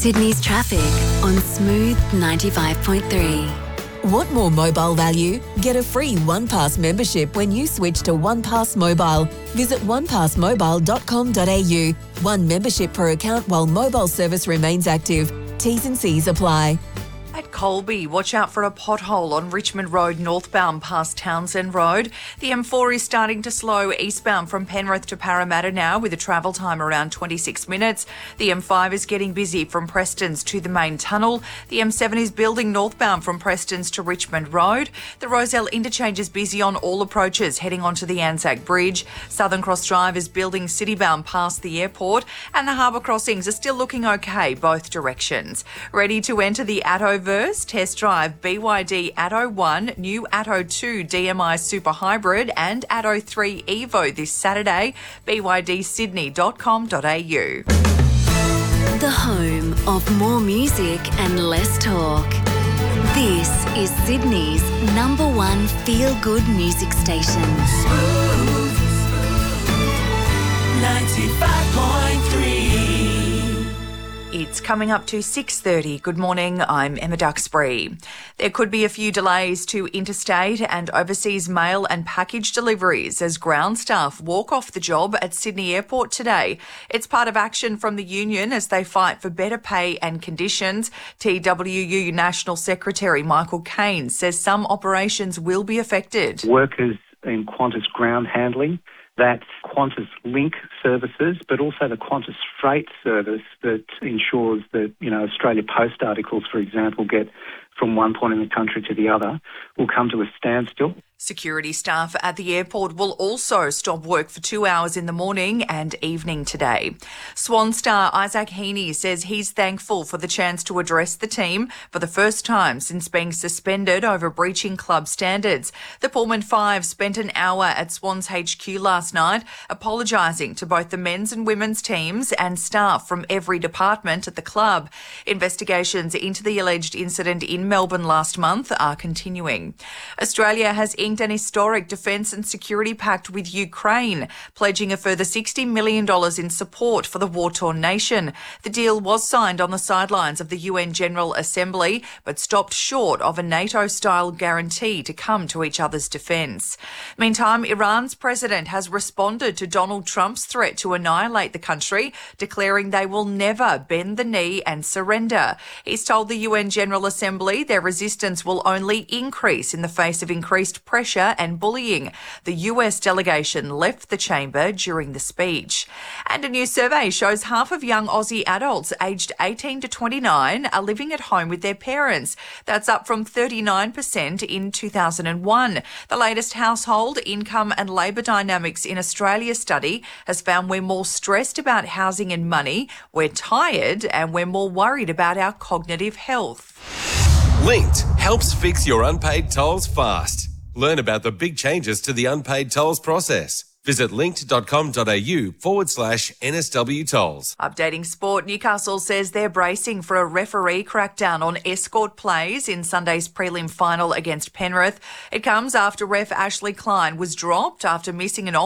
Sydney's traffic on Smooth 95.3. Want more mobile value? Get a free OnePass membership when you switch to OnePass Mobile. Visit onepassmobile.com.au. One membership per account while mobile service remains active. T's and C's apply. At Colby, watch out for a pothole on Richmond Road northbound past Townsend Road. The M4 is starting to slow eastbound from Penrith to Parramatta now with a travel time around 26 minutes. The M5 is getting busy from Prestons to the main tunnel. The M7 is building northbound from Prestons to Richmond Road. The Rozelle interchange is busy on all approaches heading onto the Anzac Bridge. Southern Cross Drive is building citybound past the airport, and the harbour crossings are still looking okay both directions. Ready to enter the Attoverse? Test drive BYD Atto 1, new Atto 2 DMI Super Hybrid and Atto 3 Evo this Saturday. BYDSydney.com.au. The home of more music and less talk. This is Sydney's #1 feel-good music station. Smooth 95.3. It's coming up to 6:30. Good morning, I'm Emma Duxbury. There could be a few delays to interstate and overseas mail and package deliveries as ground staff walk off the job at Sydney Airport today. It's part of action from the union as they fight for better pay and conditions. TWU National Secretary Michael Caine says some operations will be affected. Workers in Qantas ground handling, that's Qantas Link services, but also the Qantas Freight service that ensures that, Australia Post articles, for example, get from one point in the country to the other, will come to a standstill. Security staff at the airport will also stop work for 2 hours in the morning and evening today. Swan star Isaac Heaney says he's thankful for the chance to address the team for the first time since being suspended over breaching club standards. The Pullman Five spent an hour at Swans HQ last night apologising to both the men's and women's teams and staff from every department at the club. Investigations into the alleged incident in Melbourne last month are continuing. Australia has inked an historic defence and security pact with Ukraine, pledging a further $60 million in support for the war-torn nation. The deal was signed on the sidelines of the UN General Assembly, but stopped short of a NATO-style guarantee to come to each other's defence. Meantime, Iran's president has responded to Donald Trump's threat to annihilate the country, declaring they will never bend the knee and surrender. He's told the UN General Assembly their resistance will only increase in the face of increased pressure and bullying. The US delegation left the chamber during the speech. And a new survey shows half of young Aussie adults aged 18 to 29 are living at home with their parents. That's up from 39% in 2001. The latest household income and labour dynamics in Australia study has found we're more stressed about housing and money, we're tired, and we're more worried about our cognitive health. Linked helps fix your unpaid tolls fast. Learn about the big changes to the unpaid tolls process. Visit linked.com.au/NSW tolls. Updating sport, Newcastle says they're bracing for a referee crackdown on escort plays in Sunday's prelim final against Penrith. It comes after ref Ashley Klein was dropped after missing an